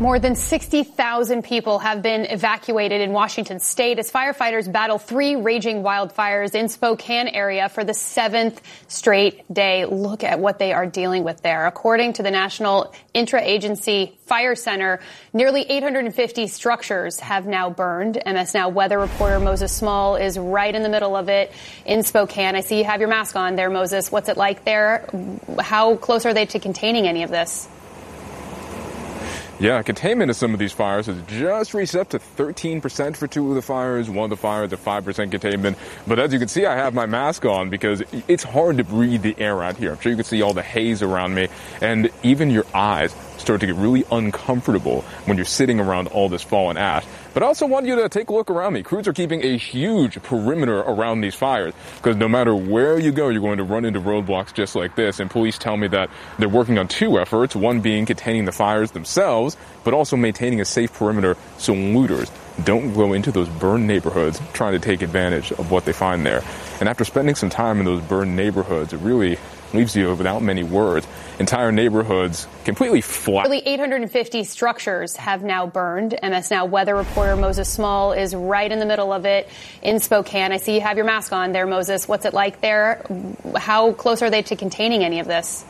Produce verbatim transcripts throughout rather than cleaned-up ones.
More than sixty thousand people have been evacuated in Washington state as firefighters battle three raging wildfires in Spokane area for the seventh straight day. Look at what they are dealing with there. According to the National Intra-Agency Fire Center, nearly eight hundred fifty structures have now burned. M S Now weather reporter Moses Small is right in the middle of it in Spokane. I see you have your mask on there, Moses. What's it like there? How close are they to containing any of this? Yeah, containment of some of these fires has just reached up to thirteen percent for two of the fires. One of the fires at five percent containment. But as you can see, I have my mask on because it's hard to breathe the air out here. I'm sure you can see all the haze around me, and even your eyes start to get really uncomfortable when you're sitting around all this fallen ash. But I also want you to take a look around me. Crews are keeping a huge perimeter around these fires because no matter where you go, you're going to run into roadblocks just like this. And police tell me that they're working on two efforts, one being containing the fires themselves, but also maintaining a safe perimeter so looters don't go into those burned neighborhoods trying to take advantage of what they find there. And after spending some time in those burned neighborhoods, it really leaves you without many words. Entire neighborhoods completely flat. Nearly eight hundred fifty structures have now burned. M S Now weather reporter Moses Small is right in the middle of it in Spokane. I see you have your mask on there, Moses. What's it like there? How close are they to containing any of this?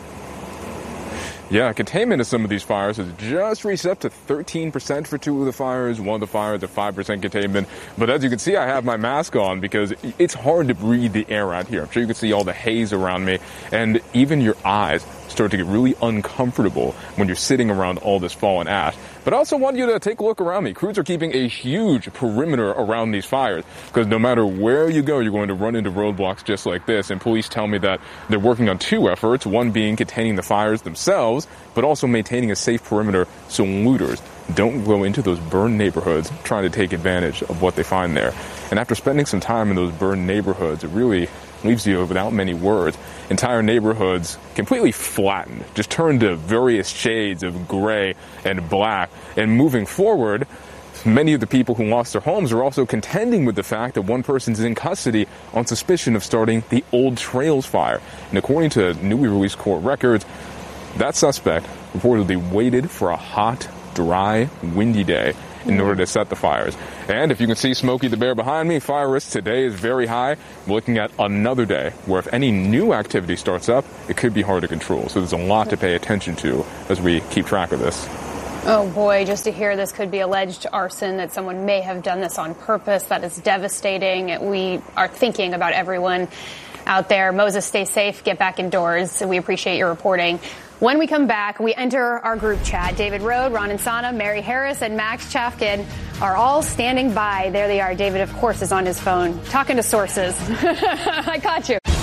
Yeah, containment of some of these fires has just reached up to thirteen percent for two of the fires. One of the fires at five percent containment. But as you can see, I have my mask on because it's hard to breathe the air out here. I'm sure you can see all the haze around me, and even your eyes start to get really uncomfortable when you're sitting around all this fallen ash. But I also want you to take a look around me. Crews are keeping a huge perimeter around these fires because no matter where you go, you're going to run into roadblocks just like this. And police tell me that they're working on two efforts, one being containing the fires themselves, but also maintaining a safe perimeter so looters don't go into those burned neighborhoods trying to take advantage of what they find there. And after spending some time in those burned neighborhoods, it really leaves you without many words. Entire neighborhoods completely flattened, just turned to various shades of gray and black. And moving forward, many of the people who lost their homes are also contending with the fact that one person's in custody on suspicion of starting the Old Trails fire. And according to newly released court records, that suspect reportedly waited for a hot, dry, windy day in order to set the fires. And if you can see Smokey the Bear behind me, fire risk today is very high. We're looking at another day where if any new activity starts up, it could be hard to control. So there's a lot to pay attention to as we keep track of this. Oh boy, just to hear this could be alleged arson, that someone may have done this on purpose. That is devastating. We are thinking about everyone out there. Moses, stay safe, get back indoors. We appreciate your reporting. When we come back, we enter our group chat. David Rode, Ron Insana, Mary Harris, and Max Chafkin are all standing by. There they are. David, of course, is on his phone, talking to sources. I caught you.